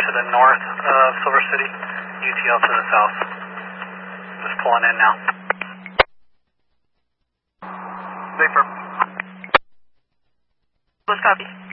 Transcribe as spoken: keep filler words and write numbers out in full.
to the north of Silver City, U T L to the south. Just pulling in now. Vapor. Let's copy.